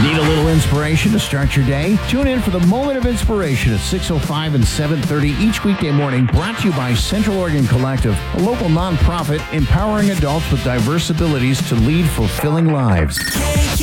Need a little inspiration to start your day? Tune in for the Moment of Inspiration at 6:05 and 7:30 each weekday morning, brought to you by Central Oregon Collective, a local nonprofit empowering adults with diverse abilities to lead fulfilling lives.